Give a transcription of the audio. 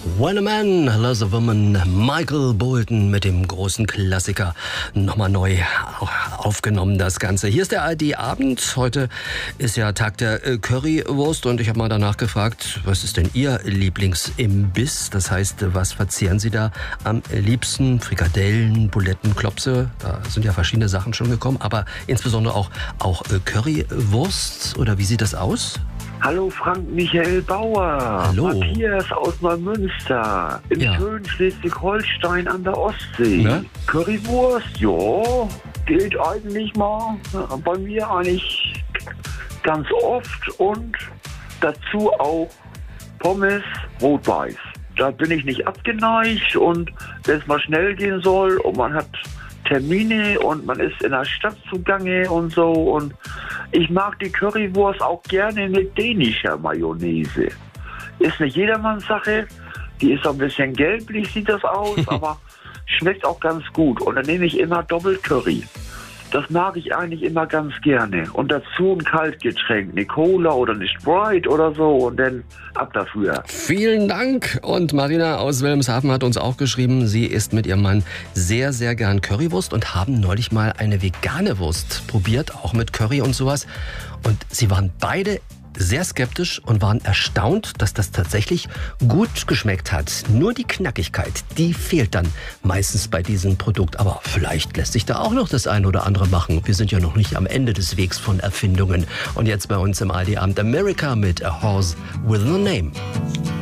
When a Man Loves a Woman, Michael Bolton mit dem großen Klassiker nochmal neu aufgenommen, das Ganze. Hier ist der ARD-Abend. Heute ist ja Tag der Currywurst und ich habe mal danach gefragt, was ist denn Ihr Lieblingsimbiss? Das heißt, was verzehren Sie da am liebsten? Frikadellen, Buletten, Klopse, da sind ja verschiedene Sachen schon gekommen, aber insbesondere auch Currywurst, oder wie sieht das aus? Hallo Frank Michael Bauer, Hallo. Matthias aus Neumünster, im schönen Schleswig-Holstein an der Ostsee. Ne? Currywurst, ja, gilt eigentlich mal bei mir eigentlich ganz oft und dazu auch Pommes rot-weiß. Da bin ich nicht abgeneigt und wenn es mal schnell gehen soll und man hat Termine und man ist in der Stadt zugange und so, und ich mag die Currywurst auch gerne mit dänischer Mayonnaise. Ist nicht jedermanns Sache, die ist so ein bisschen gelblich, sieht das aus, aber schmeckt auch ganz gut. Und dann nehme ich immer Doppelcurry. Das mag ich eigentlich immer ganz gerne. Und dazu ein Kaltgetränk, eine Cola oder eine Sprite oder so, und dann ab dafür. Vielen Dank. Und Marina aus Wilhelmshaven hat uns auch geschrieben, sie isst mit ihrem Mann sehr, sehr gern Currywurst und haben neulich mal eine vegane Wurst probiert, auch mit Curry und sowas. Und sie waren beide sehr skeptisch und waren erstaunt, dass das tatsächlich gut geschmeckt hat. Nur die Knackigkeit, die fehlt dann meistens bei diesem Produkt. Aber vielleicht lässt sich da auch noch das eine oder andere machen. Wir sind ja noch nicht am Ende des Wegs von Erfindungen. Und jetzt bei uns im ARD-Abend America mit A Horse with No Name.